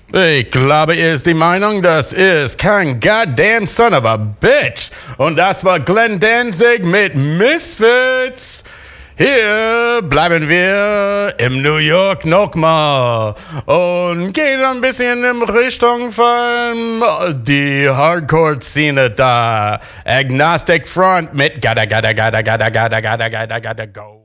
Ich glaube, er ist die Meinung, das ist kein goddamn son of a bitch. Und das war Glenn Danzig mit Misfits. Hier bleiben wir im New York nochmal und gehen ein bisschen in Richtung von die Hardcore-Szene da. Agnostic Front mit Gotta Go.